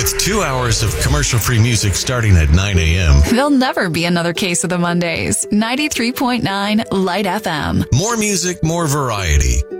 With 2 hours of commercial-free music starting at 9 a.m. There'll never be another Case of the Mondays. 93.9 Light FM. More music, more variety.